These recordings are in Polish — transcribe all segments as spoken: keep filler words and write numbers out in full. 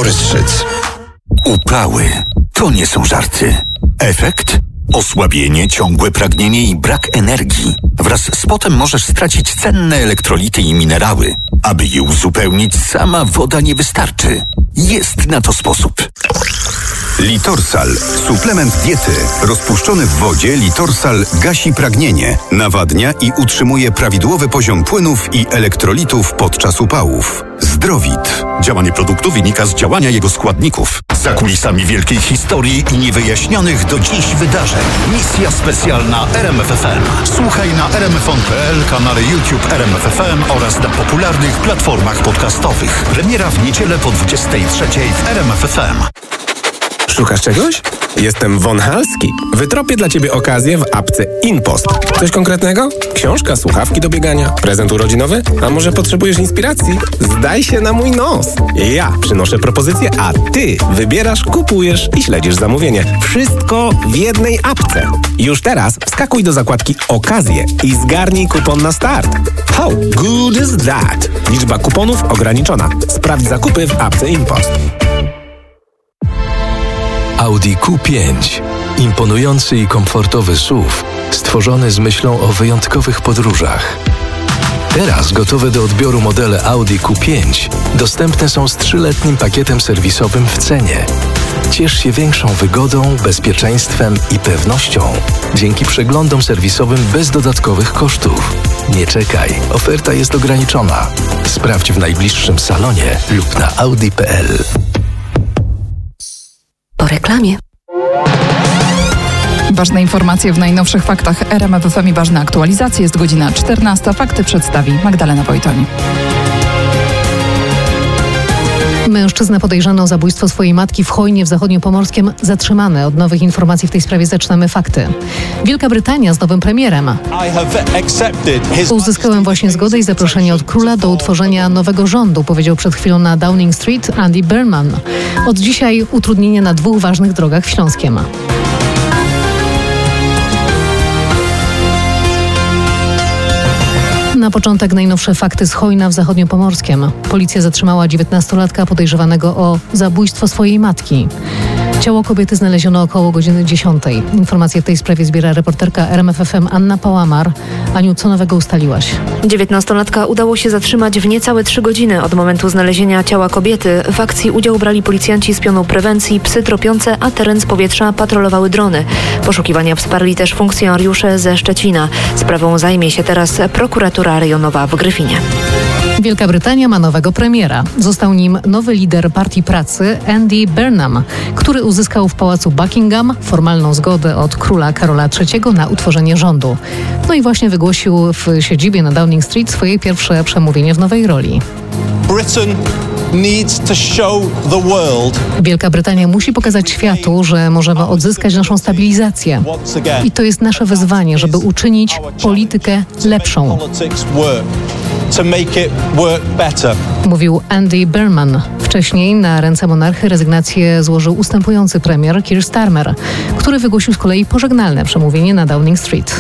Pryszczyc. Upały to nie są żarty. Efekt? Osłabienie, ciągłe pragnienie i brak energii. Wraz z potem możesz stracić cenne elektrolity i minerały. Aby je uzupełnić, sama woda nie wystarczy. Jest na to sposób. Litorsal. Suplement diety. Rozpuszczony w wodzie Litorsal gasi pragnienie, nawadnia i utrzymuje prawidłowy poziom płynów i elektrolitów podczas upałów. Zdrowit. Działanie produktu wynika z działania jego składników. Za kulisami wielkiej historii i niewyjaśnionych do dziś wydarzeń. Misja specjalna R M F F M. Słuchaj na r m f on kropka p l, kanale YouTube R M F F M oraz na popularnych platformach podcastowych. Premiera w niedzielę po dwudziestej trzeciej w R M F F M. Szukasz czegoś? Jestem Von Halski. Wytropię dla Ciebie okazję w apce InPost. Coś konkretnego? Książka, słuchawki do biegania, prezent urodzinowy? A może potrzebujesz inspiracji? Zdaj się na mój nos. Ja przynoszę propozycję, a Ty wybierasz, kupujesz i śledzisz zamówienie. Wszystko w jednej apce. Już teraz wskakuj do zakładki Okazje i zgarnij kupon na start. How good is that? Liczba kuponów ograniczona. Sprawdź zakupy w apce InPost. Audi Q pięć. Imponujący i komfortowy S U V, stworzony z myślą o wyjątkowych podróżach. Teraz gotowe do odbioru modele Audi Q pięć dostępne są z trzyletnim pakietem serwisowym w cenie. Ciesz się większą wygodą, bezpieczeństwem i pewnością dzięki przeglądom serwisowym bez dodatkowych kosztów. Nie czekaj, oferta jest ograniczona. Sprawdź w najbliższym salonie lub na audi kropka p l. Po reklamie. Ważne informacje w najnowszych faktach R M F F M i ważne aktualizacje. Jest godzina czternasta. Fakty przedstawi Magdalena Wojtoń. Mężczyzna podejrzany o zabójstwo swojej matki w Chojnie w Zachodniopomorskiem zatrzymany. Od nowych informacji w tej sprawie zaczynamy fakty. Wielka Brytania z nowym premierem. Uzyskałem właśnie zgodę i zaproszenie od króla do utworzenia nowego rządu, powiedział przed chwilą na Downing Street Andy Burnham. Od dzisiaj utrudnienia na dwóch ważnych drogach w Śląskiem. Na początek najnowsze fakty z Chojna w Zachodniopomorskiem. Policja zatrzymała dziewiętnastolatka podejrzewanego o zabójstwo swojej matki. Ciało kobiety znaleziono około godziny dziesiątej. Informacje w tej sprawie zbiera reporterka R M F F M Anna Pałamar. Aniu, co nowego ustaliłaś? dziewiętnastolatka udało się zatrzymać w niecałe trzy godziny od momentu znalezienia ciała kobiety. W akcji udział brali policjanci z pionu prewencji, psy tropiące, a teren z powietrza patrolowały drony. Poszukiwania wsparli też funkcjonariusze ze Szczecina. Sprawą zajmie się teraz prokuratura rejonowa w Gryfinie. Wielka Brytania ma nowego premiera. Został nim nowy lider Partii Pracy Andy Burnham, który uzyskał w pałacu Buckingham formalną zgodę od króla Karola trzeciego na utworzenie rządu. No i właśnie wygłosił w siedzibie na Downing Street swoje pierwsze przemówienie w nowej roli. Britain needs to show the world. Wielka Brytania musi pokazać światu, że możemy odzyskać naszą stabilizację. I to jest nasze wyzwanie, żeby uczynić politykę lepszą. To make it work better. Mówił Andy Burnham. Wcześniej na ręce monarchy rezygnację złożył ustępujący premier Keir Starmer, który wygłosił z kolei pożegnalne przemówienie na Downing Street.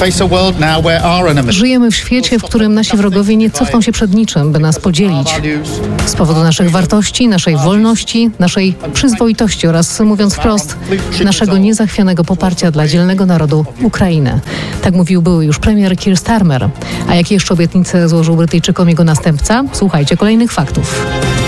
Żyjemy w świecie, w którym nasi wrogowie nie cofną się przed niczym, by nas podzielić. Z powodu naszych wartości, naszej wolności, naszej przyzwoitości oraz, mówiąc wprost, naszego niezachwianego poparcia dla dzielnego narodu Ukrainy. Tak mówił były już premier Keir Starmer. A jakie jeszcze obietnice złożył Brytyjczykom jego następca? Słuchajcie kolejnych faktów.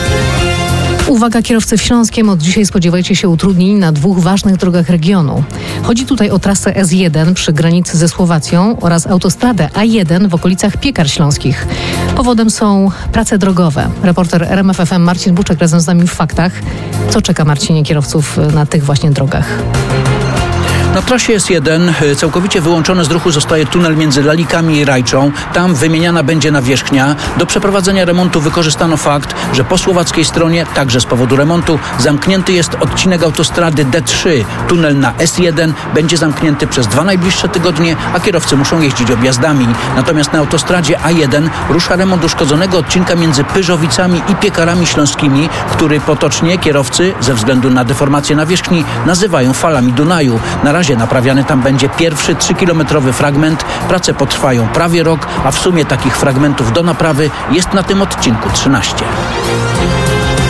Uwaga, kierowcy w Śląskiem, od dzisiaj spodziewajcie się utrudnień na dwóch ważnych drogach regionu. Chodzi tutaj o trasę S jeden przy granicy ze Słowacją oraz autostradę A jeden w okolicach Piekar Śląskich. Powodem są prace drogowe. Reporter R M F F M Marcin Buczek razem z nami w faktach. Co czeka, Marcinie, kierowców na tych właśnie drogach? Na trasie S jeden całkowicie wyłączony z ruchu zostaje tunel między Lalikami i Rajczą. Tam wymieniana będzie nawierzchnia. Do przeprowadzenia remontu wykorzystano fakt, że po słowackiej stronie, także z powodu remontu, zamknięty jest odcinek autostrady D trzy. Tunel na S jeden będzie zamknięty przez dwa najbliższe tygodnie, a kierowcy muszą jeździć objazdami. Natomiast na autostradzie A jeden rusza remont uszkodzonego odcinka między Pyrzowicami i Piekarami Śląskimi, który potocznie kierowcy ze względu na deformację nawierzchni nazywają falami Dunaju. Na razie naprawiany tam będzie pierwszy trzykilometrowy fragment. Prace potrwają prawie rok, a w sumie takich fragmentów do naprawy jest na tym odcinku trzynaście.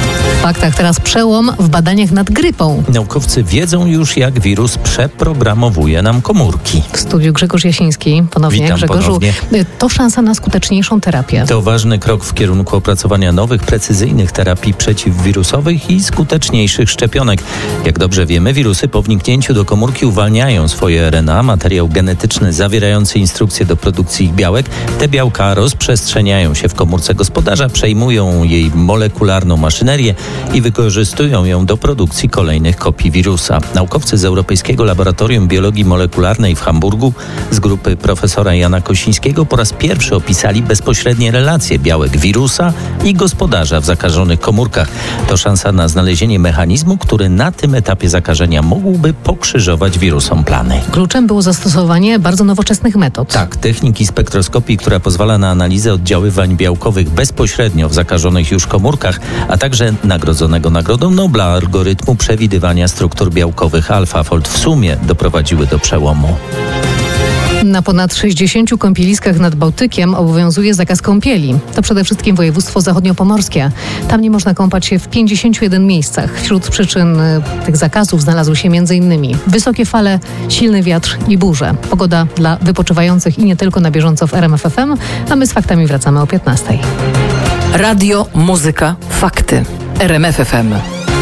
faktach teraz przełom w badaniach nad grypą. Naukowcy wiedzą już, jak wirus przeprogramowuje nam komórki. W studiu Grzegorz Jasiński. Ponownie, Witam Grzegorzu. ponownie. To szansa na skuteczniejszą terapię. To ważny krok w kierunku opracowania nowych, precyzyjnych terapii przeciwwirusowych i skuteczniejszych szczepionek. Jak dobrze wiemy, wirusy po wniknięciu do komórki uwalniają swoje R N A, materiał genetyczny zawierający instrukcje do produkcji ich białek. Te białka rozprzestrzeniają się w komórce gospodarza, przejmują jej molekularną maszynerię i wykorzystują ją do produkcji kolejnych kopii wirusa. Naukowcy z Europejskiego Laboratorium Biologii Molekularnej w Hamburgu z grupy profesora Jana Kosińskiego po raz pierwszy opisali bezpośrednie relacje białek wirusa i gospodarza w zakażonych komórkach. To szansa na znalezienie mechanizmu, który na tym etapie zakażenia mógłby pokrzyżować wirusom plany. Kluczem było zastosowanie bardzo nowoczesnych metod. Tak, techniki spektroskopii, która pozwala na analizę oddziaływań białkowych bezpośrednio w zakażonych już komórkach, a także nagrodzonego Nagrodą Nobla algorytmu przewidywania struktur białkowych AlphaFold w sumie doprowadziły do przełomu. Na ponad sześćdziesięciu kąpieliskach nad Bałtykiem obowiązuje zakaz kąpieli. To przede wszystkim województwo zachodniopomorskie. Tam nie można kąpać się w pięćdziesięciu jeden miejscach. Wśród przyczyn y, tych zakazów znalazły się m.in. wysokie fale, silny wiatr i burze. Pogoda dla wypoczywających i nie tylko na bieżąco w R M F F M, a my z faktami wracamy o piętnastej. Radio, muzyka, fakty. R M F F M.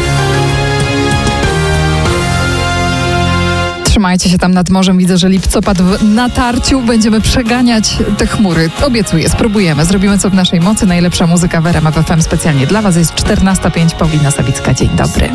Trzymajcie się tam nad morzem. Widzę, że lipcopad w natarciu. Będziemy przeganiać te chmury. Obiecuję, spróbujemy. Zrobimy co w naszej mocy. Najlepsza muzyka w R M F F M specjalnie dla Was. Jest czternasta pięć. Paulina Sawicka. Dzień dobry.